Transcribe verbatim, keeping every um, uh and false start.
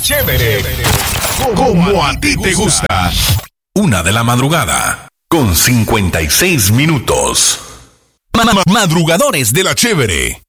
Chévere. Como a ti te gusta. Una de la madrugada. Con cincuenta y seis minutos. Madrugadores de la Chévere.